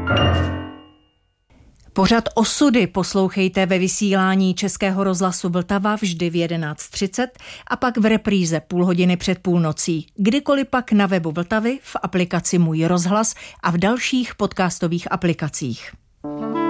Pořad Osudy poslouchejte ve vysílání Českého rozhlasu Vltava vždy v 11:30 a pak v repríze půl hodiny před půlnocí. Kdykoliv pak na webu Vltavy, v aplikaci Můj rozhlas a v dalších podcastových aplikacích.